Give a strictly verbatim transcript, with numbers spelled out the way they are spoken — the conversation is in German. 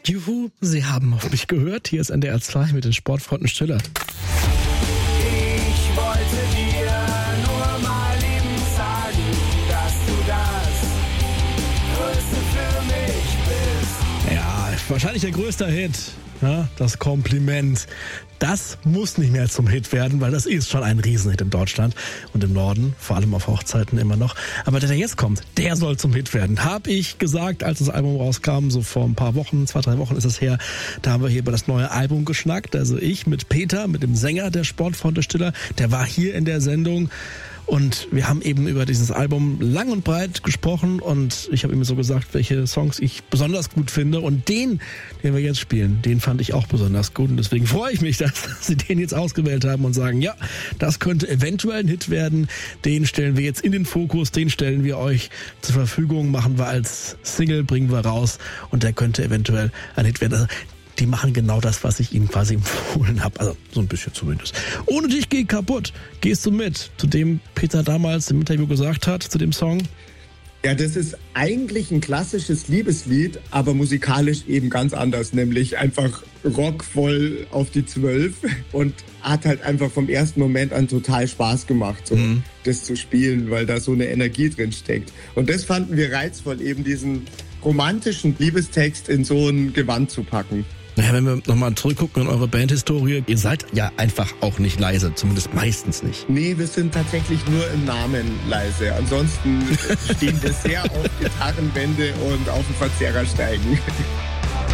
Juhu, Sie haben auf mich gehört. Hier ist N D R zwei mit den Sportfreunden Stiller. Ich wollte dir nur mal eben sagen, dass du das Größte für mich bist. Ja, wahrscheinlich der größte Hit. Ja, das Kompliment. Das muss nicht mehr zum Hit werden, weil das ist schon ein Riesenhit in Deutschland und im Norden, vor allem auf Hochzeiten immer noch. Aber der, der jetzt kommt, der soll zum Hit werden. Hab ich gesagt, als das Album rauskam, so vor ein paar Wochen, zwei, drei Wochen ist es her, da haben wir hier über das neue Album geschnackt. Also ich mit Peter, mit dem Sänger der Sportfreunde Stiller, der war hier in der Sendung. Und wir haben eben über dieses Album lang und breit gesprochen und ich habe ihm so gesagt, welche Songs ich besonders gut finde. Und den, den wir jetzt spielen, den fand ich auch besonders gut. Und deswegen freue ich mich, dass Sie den jetzt ausgewählt haben und sagen, ja, das könnte eventuell ein Hit werden. Den stellen wir jetzt in den Fokus, den stellen wir euch zur Verfügung, machen wir als Single, bringen wir raus und der könnte eventuell ein Hit werden. Also, die machen genau das, was ich ihnen quasi empfohlen habe. Also so ein bisschen zumindest. Ohne dich geh kaputt. Gehst du mit? Zu dem Peter damals im Interview gesagt hat, zu dem Song? Ja, das ist eigentlich ein klassisches Liebeslied, aber musikalisch eben ganz anders. Nämlich einfach rockvoll auf die Zwölf und hat halt einfach vom ersten Moment an total Spaß gemacht, so mhm. das zu spielen, weil da so eine Energie drin steckt. Und das fanden wir reizvoll, eben diesen romantischen Liebestext in so ein Gewand zu packen. Naja, wenn wir nochmal zurückgucken in eure Bandhistorie, ihr seid ja einfach auch nicht leise, zumindest meistens nicht. Nee, wir sind tatsächlich nur im Namen leise. Ansonsten stehen wir sehr auf Gitarrenwände und auf dem Verzerrersteigen.